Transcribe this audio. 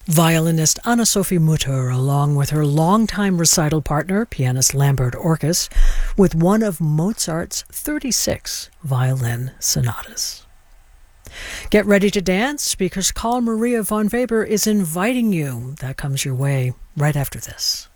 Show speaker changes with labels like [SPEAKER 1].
[SPEAKER 1] Violinist Anna-Sophie Mutter, along with her longtime recital partner, pianist Lambert Orkes, with one of Mozart's 36 violin sonatas. Get ready to dance because Carl Maria von Weber is inviting you. That comes your way right after this.